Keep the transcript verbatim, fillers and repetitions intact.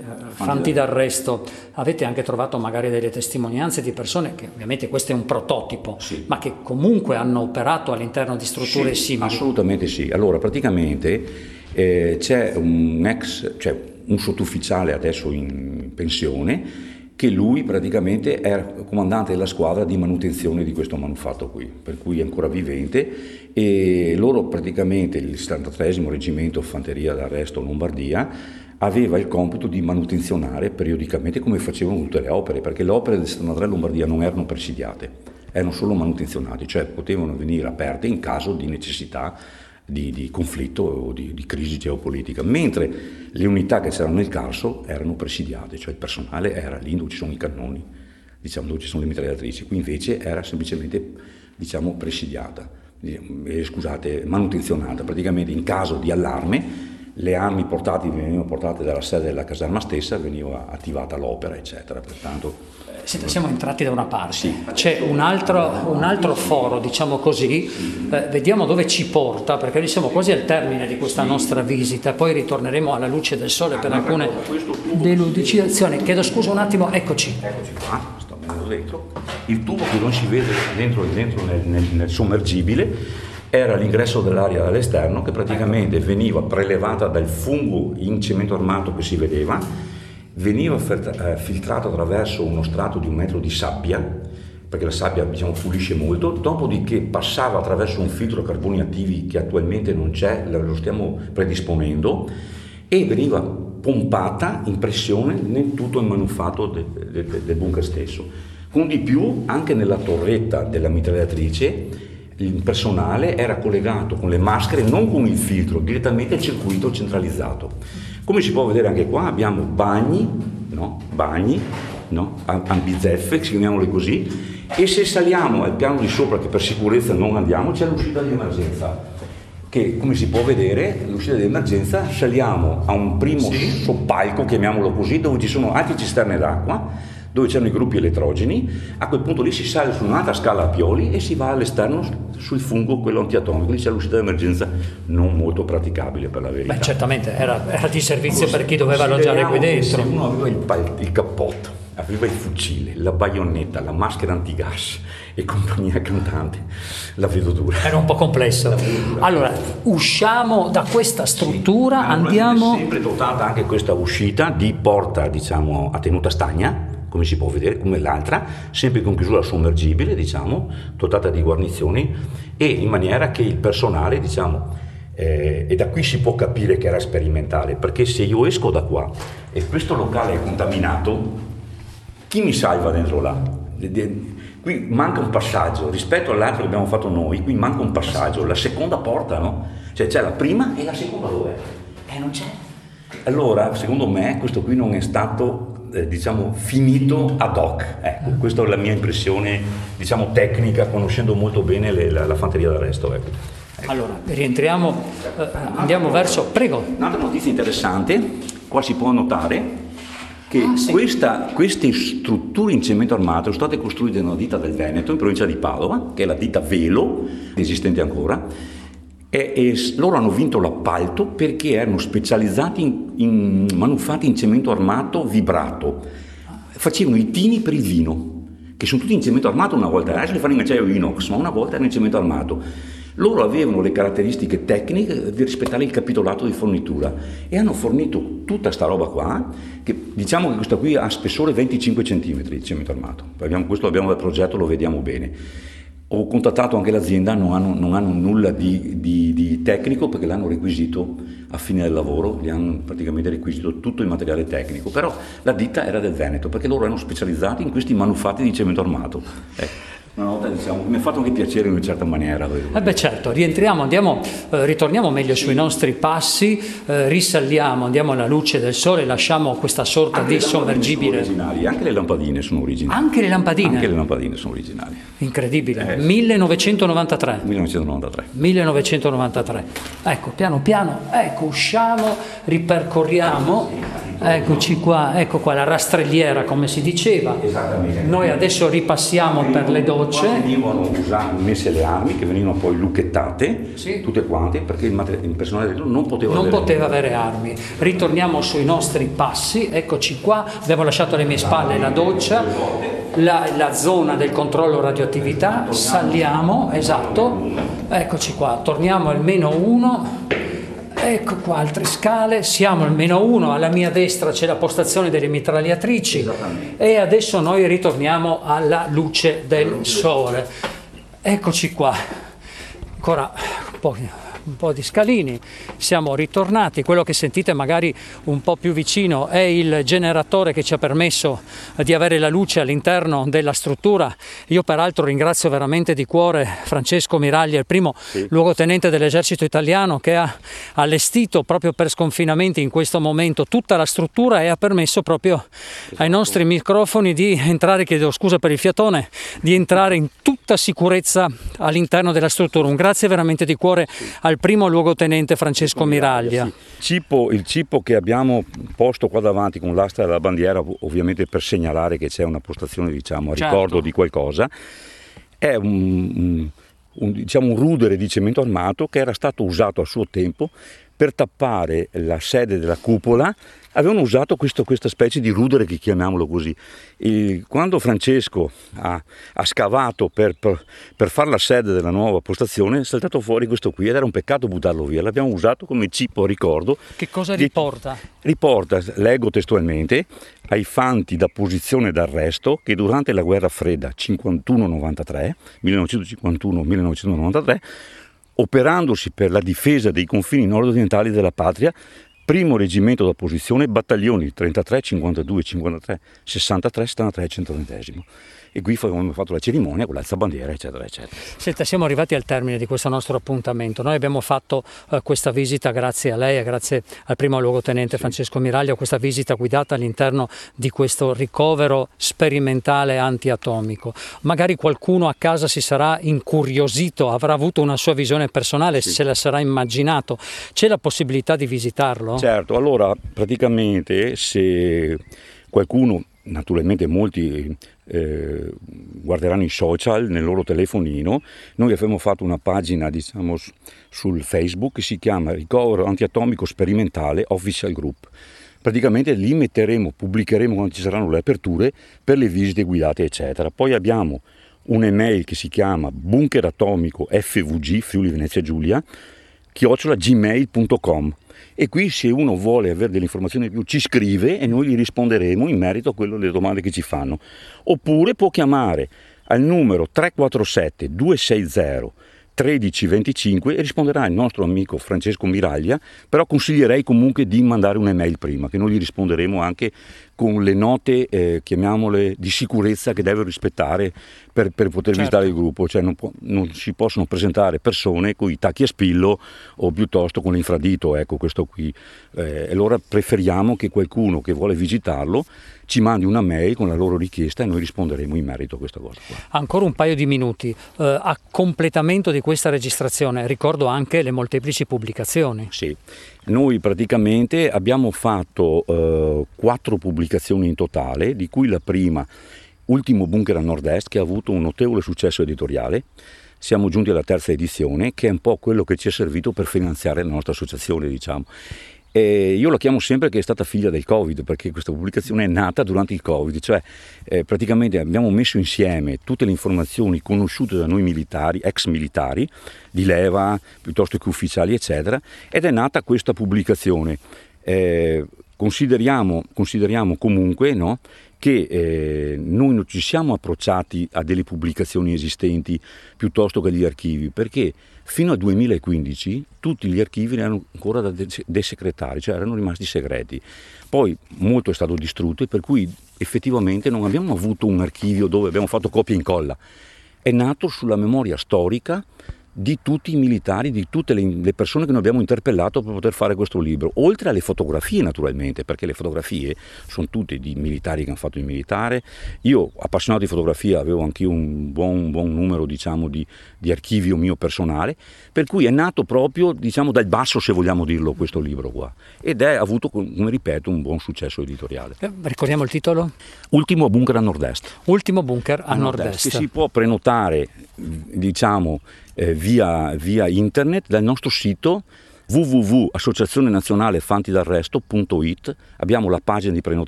fanti d'arresto, avete anche trovato magari delle testimonianze di persone che, ovviamente questo è un prototipo, sì, ma che comunque hanno operato all'interno di strutture sì, simili? Assolutamente sì. Allora, praticamente eh, c'è un ex, cioè un sottufficiale adesso in pensione, che lui praticamente era comandante della squadra di manutenzione di questo manufatto qui, per cui è ancora vivente, e loro praticamente, il settantatreesimo Reggimento Fanteria d'Arresto Lombardia, aveva il compito di manutenzionare periodicamente, come facevano tutte le opere, perché le opere del settantatré Lombardia non erano presidiate, erano solo manutenzionate, cioè potevano venire aperte in caso di necessità Di, di conflitto o di, di crisi geopolitica, mentre le unità che c'erano nel Carso erano presidiate, cioè il personale era lì dove ci sono i cannoni, diciamo dove ci sono le mitragliatrici, qui invece era semplicemente, diciamo, presidiata, eh, scusate, manutenzionata, praticamente in caso di allarme le armi portate venivano portate dalla sede della caserma stessa, veniva attivata l'opera, eccetera. Pertanto Senta, siamo entrati da una parte, sì, c'è un altro, un altro foro, diciamo così, eh, vediamo dove ci porta, perché noi siamo quasi al termine di questa nostra visita, poi ritorneremo alla luce del sole per alcune delucidazioni. Chiedo scusa un attimo, eccoci. Eccoci qua, sto venendo dentro. Il tubo che non si vede dentro, dentro nel, nel, nel sommergibile era l'ingresso dell'aria dall'esterno, che praticamente veniva prelevata dal fungo in cemento armato che si vedeva, veniva filtrato attraverso uno strato di un metro di sabbia, perché la sabbia, diciamo, pulisce molto, dopodiché passava attraverso un filtro a carboni attivi che attualmente non c'è, lo stiamo predisponendo, e veniva pompata in pressione in tutto il manufatto del, del, del bunker stesso. Con di più, anche nella torretta della mitragliatrice, il personale era collegato con le maschere, non con il filtro, direttamente al circuito centralizzato. Come si può vedere anche qua, abbiamo bagni, no? bagni, no? ambizeffe, chiamiamole così, e se saliamo al piano di sopra, che per sicurezza non andiamo, c'è l'uscita di emergenza, che come si può vedere, l'uscita di emergenza, saliamo a un primo sì. soppalco, chiamiamolo così, dove ci sono altre cisterne d'acqua, dove c'erano i gruppi elettrogeni. A quel punto lì si sale su un'altra scala a pioli e si va all'esterno sul fungo, quello antiatomico. Lì c'è l'uscita d'emergenza non molto praticabile, per la verità. Beh, certamente era, era di servizio per chi doveva alloggiare qui dentro. Se uno aveva il, pal- il cappotto, aveva il fucile, la baionetta, la maschera antigas e compagnia cantante, la vedo dura. Era un po' complesso. Allora, usciamo da questa struttura, sì, andiamo... È sempre dotata anche questa uscita di porta, diciamo, a tenuta stagna, come si può vedere, come l'altra, sempre con chiusura sommergibile, diciamo, dotata di guarnizioni, e in maniera che il personale, diciamo, eh, e da qui si può capire che era sperimentale, perché se io esco da qua e questo locale è contaminato, chi mi salva dentro là? Qui manca un passaggio, rispetto all'altro che abbiamo fatto noi, qui manca un passaggio, la seconda porta, no? Cioè c'è la prima e la seconda dov'è? Eh, non c'è. Allora, secondo me, questo qui non è stato... Eh, diciamo finito ad hoc, ecco, questa è la mia impressione, diciamo, tecnica, conoscendo molto bene le, la, la fanteria d'arresto, ecco. Ecco. Allora, rientriamo, eh, andiamo verso, prego. Un'altra notizia interessante, qua si può notare che ah, sì. questa, queste strutture in cemento armato sono state costruite da una ditta del Veneto, in provincia di Padova, che è la ditta Velo, esistente ancora. E, e loro hanno vinto l'appalto perché erano specializzati in, in manufatti in cemento armato vibrato. Facevano i tini per il vino, che sono tutti in cemento armato una volta, adesso li fanno in acciaio inox, ma una volta erano in cemento armato. Loro avevano le caratteristiche tecniche di rispettare il capitolato di fornitura e hanno fornito tutta sta roba qua, che diciamo che questa qui ha spessore venticinque centimetri di cemento armato. Abbiamo, questo abbiamo dal progetto, lo vediamo bene. Ho contattato anche l'azienda, non hanno, non hanno nulla di, di, di tecnico perché l'hanno requisito a fine del lavoro, gli hanno praticamente requisito tutto il materiale tecnico, però la ditta era del Veneto perché loro erano specializzati in questi manufatti di cemento armato. Eh. Una nota, diciamo, mi ha fatto anche piacere in una certa maniera. Eh beh certo, rientriamo, andiamo, eh, ritorniamo meglio sui nostri passi, eh, risaliamo, andiamo alla luce del sole, lasciamo questa sorta anche di sommergibile. Anche le lampadine sono originali. Anche le lampadine? Anche le lampadine sono originali. Incredibile, eh, millenovecentonovantatré. millenovecentonovantatré. millenovecentonovantatré. Ecco, piano piano, ecco, usciamo, ripercorriamo, eccoci qua, ecco qua la rastrelliera, come si diceva. Esattamente. Noi adesso ripassiamo per le docce. Venivano usate, messe le armi, che venivano poi lucchettate, sì, tutte quante, perché il, mater- il personale dentro non poteva non avere poteva avere armi. Ritorniamo sui nostri passi, eccoci qua, abbiamo lasciato alle mie spalle la doccia, la, la zona del controllo radioattività, saliamo, esatto, eccoci qua, torniamo al meno uno, ecco qua altre scale, siamo al meno uno, alla mia destra c'è la postazione delle mitragliatrici e adesso noi ritorniamo alla luce del sole. Eccoci qua, ancora un po'. un po' di scalini, siamo ritornati. Quello che sentite magari un po' più vicino è il generatore che ci ha permesso di avere la luce all'interno della struttura. Io peraltro ringrazio veramente di cuore Francesco Miraglia, il primo sì. luogotenente dell'esercito italiano, che ha allestito proprio per sconfinamenti in questo momento tutta la struttura e ha permesso proprio esatto. ai nostri microfoni di entrare, chiedo scusa per il fiatone, di entrare in tutta sicurezza all'interno della struttura. Un grazie veramente di cuore sì. al primo luogotenente Francesco Miraglia. Sì. Cipo, il cipo che abbiamo posto qua davanti con l'asta della bandiera, ovviamente per segnalare che c'è una postazione, diciamo, a certo. ricordo di qualcosa, è un, un, un, diciamo, un rudere di cemento armato che era stato usato a suo tempo per tappare la sede della cupola. Avevano usato questo, questa specie di rudere, che chiamiamolo così. E quando Francesco ha, ha scavato per, per, per fare la sede della nuova postazione, è saltato fuori questo qui ed era un peccato buttarlo via. L'abbiamo usato come cipo a ricordo. Che cosa riporta? Riporta, leggo testualmente, ai fanti da posizione d'arresto che durante la guerra fredda cinquantuno novantatré, millenovecentocinquantuno millenovecentonovantatré, operandosi per la difesa dei confini nord-orientali della patria, primo reggimento da posizione, battaglioni trentatré, cinquantadue, cinquantatré, sessantatré, settantatré e centoventi. E qui abbiamo fatto la cerimonia con l'alzabandiera, eccetera, eccetera. Senta, siamo arrivati al termine di questo nostro appuntamento. Noi abbiamo fatto uh, questa visita grazie a lei e grazie al primo luogotenente sì. Francesco Miraglia, questa visita guidata all'interno di questo ricovero sperimentale antiatomico. Magari qualcuno a casa si sarà incuriosito, avrà avuto una sua visione personale, sì. se la sarà immaginato. C'è la possibilità di visitarlo? Certo, allora praticamente se qualcuno, naturalmente molti eh, guarderanno i social nel loro telefonino, noi abbiamo fatto una pagina, diciamo, sul Facebook che si chiama Ricovero Antiatomico Sperimentale Official Group. Praticamente lì metteremo, pubblicheremo quando ci saranno le aperture per le visite guidate, eccetera. Poi abbiamo un'email che si chiama bunkeratomico fvg Friuli Venezia Giulia chiocciola gmail punto com. E qui se uno vuole avere delle informazioni in più ci scrive e noi gli risponderemo in merito a quello, le domande che ci fanno. Oppure può chiamare al numero tre quattro sette due sei zero uno tre due cinque e risponderà il nostro amico Francesco Miraglia, però consiglierei comunque di mandare un'email prima, che noi gli risponderemo anche con le note, eh, chiamiamole, di sicurezza che deve rispettare per, per poter certo. visitare il gruppo. Cioè non, può, non si possono presentare persone con i tacchi a spillo o piuttosto con l'infradito, ecco questo qui. Eh, allora preferiamo che qualcuno che vuole visitarlo ci mandi una mail con la loro richiesta e noi risponderemo in merito a questa cosa qua. Ancora un paio di minuti. Eh, a completamento di questa registrazione ricordo anche le molteplici pubblicazioni. Sì, noi praticamente abbiamo fatto eh, quattro pubblicazioni in totale, di cui la prima, Ultimo bunker a nord-est, che ha avuto un notevole successo editoriale. Siamo giunti alla terza edizione, che è un po' quello che ci è servito per finanziare la nostra associazione, diciamo. E io la chiamo sempre che è stata figlia del Covid, perché questa pubblicazione è nata durante il Covid, cioè eh, praticamente abbiamo messo insieme tutte le informazioni conosciute da noi militari, ex militari, di leva, piuttosto che ufficiali, eccetera, ed è nata questa pubblicazione. Eh, consideriamo, consideriamo comunque, no, che eh, noi non ci siamo approcciati a delle pubblicazioni esistenti piuttosto che agli archivi, perché fino al duemilaquindici tutti gli archivi erano ancora da dei segretari, cioè erano rimasti segreti. Poi molto è stato distrutto e per cui effettivamente non abbiamo avuto un archivio dove abbiamo fatto copia e incolla. È nato sulla memoria storica di tutti i militari, di tutte le, le persone che noi abbiamo interpellato per poter fare questo libro, oltre alle fotografie naturalmente, perché le fotografie sono tutte di militari che hanno fatto il militare. Io, appassionato di fotografia, avevo anche un buon, buon numero, diciamo, di, di archivio mio personale, per cui è nato proprio, diciamo, dal basso, se vogliamo dirlo, questo libro qua, ed è avuto, come ripeto, un buon successo editoriale. Eh, ricordiamo il titolo? Ultimo bunker a nord-est. Ultimo bunker a, a nord-est. nord-est, che si può prenotare, diciamo, eh, via, via internet dal nostro sito w w w punto associazione nazionale fanti d'arresto punto it. Abbiamo la pagina di prenotazione